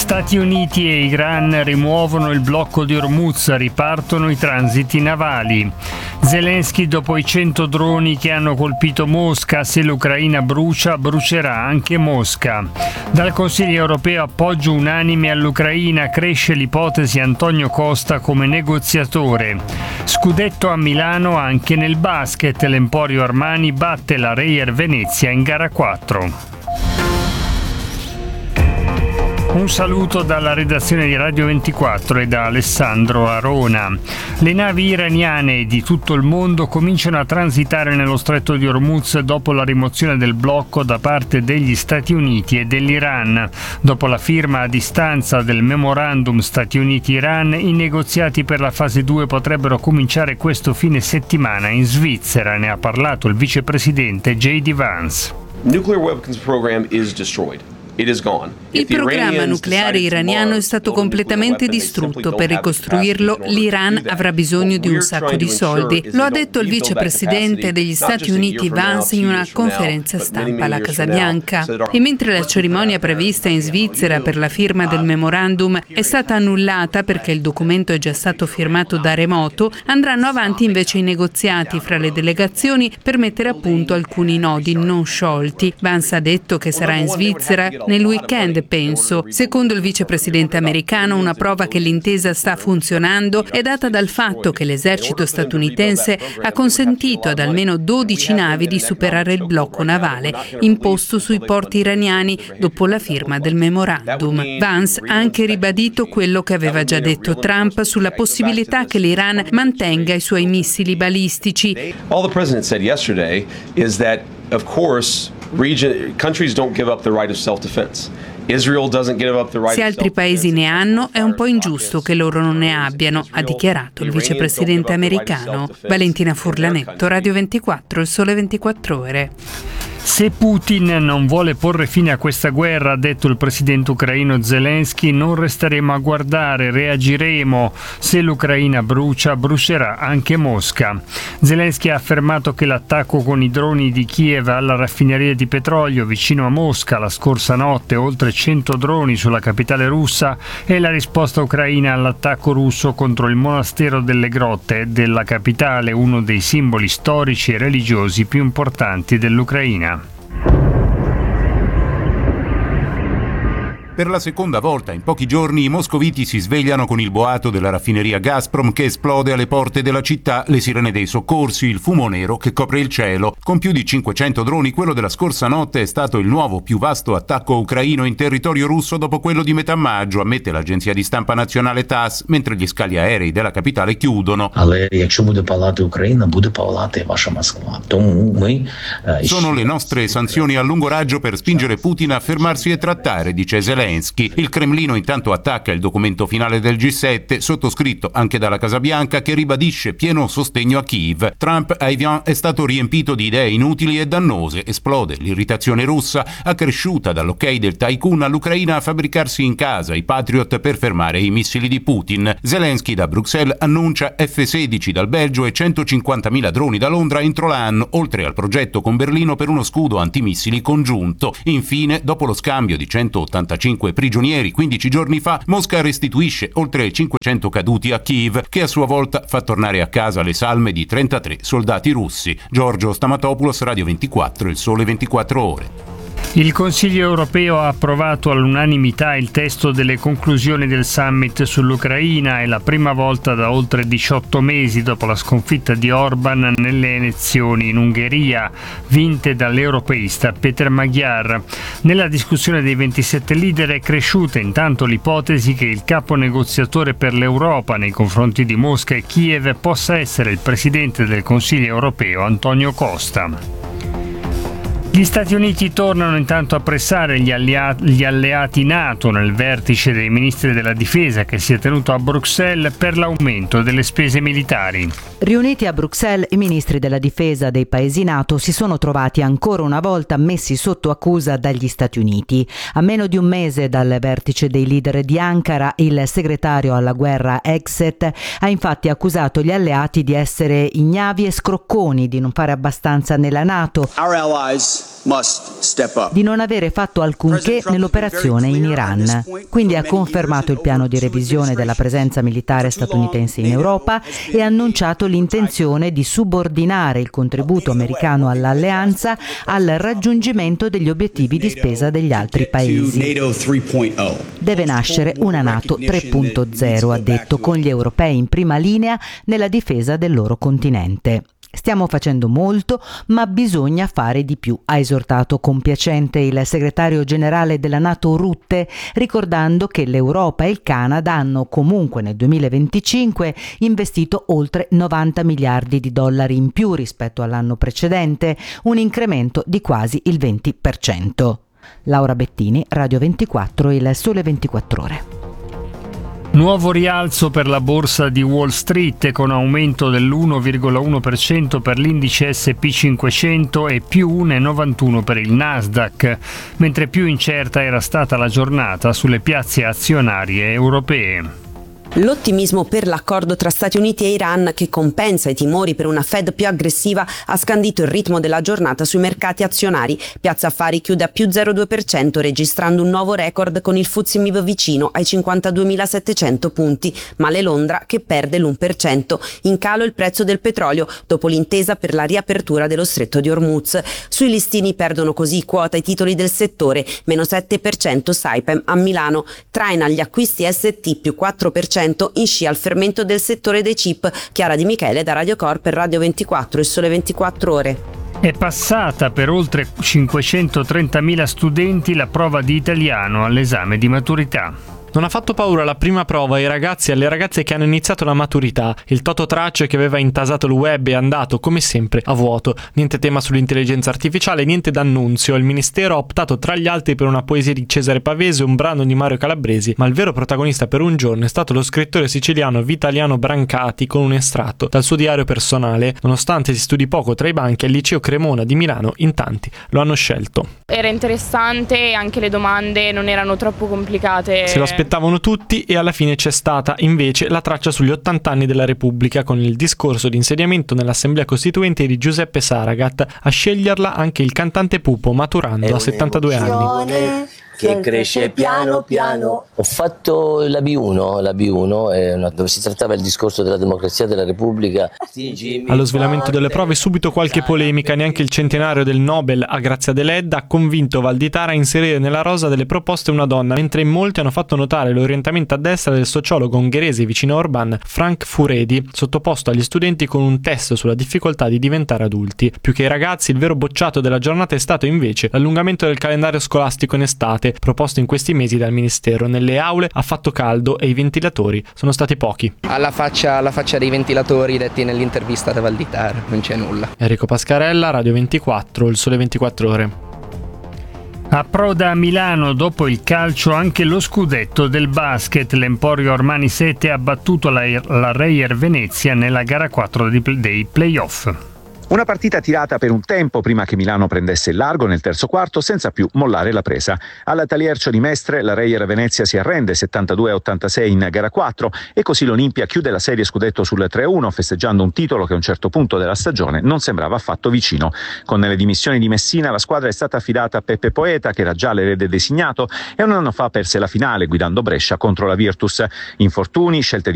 Stati Uniti e Iran rimuovono il blocco di Hormuz, ripartono i transiti navali. Zelensky dopo i 100 droni che hanno colpito Mosca, se l'Ucraina brucia, brucerà anche Mosca. Dal Consiglio europeo appoggio unanime all'Ucraina, cresce l'ipotesi Antonio Costa come negoziatore. Scudetto a Milano anche nel basket, l'Emporio Armani batte la Reyer Venezia in gara 4. Un saluto dalla redazione di Radio 24 e da Alessandro Arona. Le navi iraniane di tutto il mondo cominciano a transitare nello stretto di Hormuz dopo la rimozione del blocco da parte degli Stati Uniti e dell'Iran. Dopo la firma a distanza del memorandum Stati Uniti-Iran, i negoziati per la fase 2 potrebbero cominciare questo fine settimana in Svizzera. Ne ha parlato il vicepresidente J.D. Vance. Nuclear weapons program is destroyed. Il programma nucleare iraniano è stato completamente distrutto. Per ricostruirlo, l'Iran avrà bisogno di un sacco di soldi. Lo ha detto il vicepresidente degli Stati Uniti Vance in una conferenza stampa alla Casa Bianca. E mentre la cerimonia prevista in Svizzera per la firma del memorandum è stata annullata perché il documento è già stato firmato da remoto, andranno avanti invece i negoziati fra le delegazioni per mettere a punto alcuni nodi non sciolti. Vance ha detto che sarà in Svizzera nel weekend, penso. Secondo il vicepresidente americano, una prova che l'intesa sta funzionando è data dal fatto che l'esercito statunitense ha consentito ad almeno 12 navi di superare il blocco navale imposto sui porti iraniani dopo la firma del memorandum. Vance ha anche ribadito quello che aveva già detto Trump sulla possibilità che l'Iran mantenga i suoi missili balistici. All the president said yesterday is that, of course, countries don't give up the right of self-defense. Israel doesn't give up the right. Se altri paesi ne hanno, è un po' ingiusto che loro non ne abbiano, ha dichiarato il vicepresidente americano. Valentina Furlanetto, Radio 24, Il Sole 24 Ore. Se Putin non vuole porre fine a questa guerra, ha detto il presidente ucraino Zelensky, non resteremo a guardare, reagiremo. Se l'Ucraina brucia, brucerà anche Mosca. Zelensky ha affermato che l'attacco con i droni di Kiev alla raffineria di petrolio vicino a Mosca la scorsa notte, oltre 100 droni sulla capitale russa, è la risposta ucraina all'attacco russo contro il monastero delle grotte della capitale, uno dei simboli storici e religiosi più importanti dell'Ucraina. Per la seconda volta in pochi giorni i moscoviti si svegliano con il boato della raffineria Gazprom che esplode alle porte della città, le sirene dei soccorsi, il fumo nero che copre il cielo. Con più di 500 droni, quello della scorsa notte è stato il nuovo più vasto attacco ucraino in territorio russo dopo quello di metà maggio, ammette l'agenzia di stampa nazionale TASS, mentre gli scali aerei della capitale chiudono. Sono le nostre sanzioni a lungo raggio per spingere Putin a fermarsi e trattare, dice Zelensky. Il Cremlino intanto attacca il documento finale del G7, sottoscritto anche dalla Casa Bianca, che ribadisce pieno sostegno a Kiev. Trump a Evian è stato riempito di idee inutili e dannose. Esplode l'irritazione russa, accresciuta dall'ok del tycoon all'Ucraina a fabbricarsi in casa i Patriot per fermare i missili di Putin. Zelensky da Bruxelles annuncia F-16 dal Belgio e 150.000 droni da Londra entro l'anno, oltre al progetto con Berlino per uno scudo antimissili congiunto. Infine, dopo lo scambio di 185 prigionieri 15 giorni fa, Mosca restituisce oltre 500 caduti a Kiev, che a sua volta fa tornare a casa le salme di 33 soldati russi. Giorgio Stamatopoulos, Radio 24, Il Sole 24 Ore. Il Consiglio europeo ha approvato all'unanimità il testo delle conclusioni del summit sull'Ucraina. È la prima volta da oltre 18 mesi dopo la sconfitta di Orban nelle elezioni in Ungheria, vinte dall'europeista Peter Magyar. Nella discussione dei 27 leader è cresciuta intanto l'ipotesi che il capo negoziatore per l'Europa nei confronti di Mosca e Kiev possa essere il presidente del Consiglio europeo Antonio Costa. Gli Stati Uniti tornano intanto a pressare gli alleati NATO nel vertice dei ministri della difesa che si è tenuto a Bruxelles per l'aumento delle spese militari. Riuniti a Bruxelles, i ministri della difesa dei paesi NATO si sono trovati ancora una volta messi sotto accusa dagli Stati Uniti. A meno di un mese dal vertice dei leader di Ankara, il segretario alla guerra Hegseth ha infatti accusato gli alleati di essere ignavi e scrocconi, di non fare abbastanza nella NATO. Our allies di non avere fatto alcunché nell'operazione in Iran. Quindi ha confermato il piano di revisione della presenza militare statunitense in Europa e ha annunciato l'intenzione di subordinare il contributo americano all'alleanza al raggiungimento degli obiettivi di spesa degli altri paesi. Deve nascere una NATO 3.0, ha detto, con gli europei in prima linea nella difesa del loro continente. Stiamo facendo molto, ma bisogna fare di più, ha esortato compiacente il segretario generale della NATO Rutte, ricordando che l'Europa e il Canada hanno comunque nel 2025 investito oltre 90 miliardi di dollari in più rispetto all'anno precedente, un incremento di quasi il 20%. Laura Bettini, Radio 24, Il Sole 24 Ore. Nuovo rialzo per la borsa di Wall Street con aumento dell'1,1% per l'indice S&P 500 e più 1,91 per il Nasdaq, mentre più incerta era stata la giornata sulle piazze azionarie europee. L'ottimismo per l'accordo tra Stati Uniti e Iran, che compensa i timori per una Fed più aggressiva, ha scandito il ritmo della giornata sui mercati azionari. Piazza Affari chiude a più 0,2%, registrando un nuovo record con il FTSE MIB vicino ai 52.700 punti, male Londra che perde l'1%. In calo il prezzo del petrolio dopo l'intesa per la riapertura dello stretto di Hormuz. Sui listini perdono così quota i titoli del settore, meno 7% Saipem a Milano. Traina gli acquisti ST più 4% in scia al fermento del settore dei chip. Chiara Di Michele da Radio Cor per Radio 24 e Sole 24 Ore. È passata per oltre 530.000 studenti la prova di italiano all'esame di maturità. Non ha fatto paura la prima prova ai ragazzi e alle ragazze che hanno iniziato la maturità. Il tototraccio che aveva intasato il web è andato, come sempre, a vuoto. Niente tema sull'intelligenza artificiale, niente d'annunzio. Il ministero ha optato tra gli altri per una poesia di Cesare Pavese e un brano di Mario Calabresi, ma il vero protagonista per un giorno è stato lo scrittore siciliano Vitaliano Brancati con un estratto dal suo diario personale. Nonostante si studi poco tra i banchi, al liceo Cremona di Milano in tanti lo hanno scelto. Era interessante e anche le domande non erano troppo complicate. Se lo aspettavano tutti e alla fine c'è stata invece la traccia sugli 80 anni della Repubblica con il discorso di insediamento nell'Assemblea Costituente di Giuseppe Saragat, a sceglierla anche il cantante Pupo maturando a 72 anni. Che cresce piano piano. Ho fatto la B1 dove si trattava il discorso della democrazia della Repubblica. Allo svelamento delle prove subito qualche polemica. Neanche il centenario del Nobel a Grazia Deledda ha convinto Valditara a inserire nella rosa delle proposte una donna, mentre in molti hanno fatto notare l'orientamento a destra del sociologo ungherese vicino a Orban, Frank Furedi, sottoposto agli studenti con un test sulla difficoltà di diventare adulti. Più che i ragazzi, il vero bocciato della giornata è stato invece l'allungamento del calendario scolastico in estate, proposto in questi mesi dal Ministero. Nelle aule ha fatto caldo e i ventilatori sono stati pochi. Alla faccia dei ventilatori detti nell'intervista da Valditara, non c'è nulla. Enrico Pascarella, Radio 24, Il Sole 24 Ore. Approda a Milano dopo il calcio anche lo scudetto del basket. L'Emporio Armani 7 ha battuto la Reyer Venezia nella gara 4 dei playoff. Una partita tirata per un tempo prima che Milano prendesse il largo nel terzo quarto senza più mollare la presa. Al Taliercio di Mestre la Reyer Venezia si arrende 72-86 in gara 4 e così l'Olimpia chiude la serie scudetto sul 3-1 festeggiando un titolo che a un certo punto della stagione non sembrava affatto vicino. Con le dimissioni di Messina la squadra è stata affidata a Peppe Poeta, che era già l'erede designato, e un anno fa perse la finale guidando Brescia contro la Virtus. Infortuni, scelte di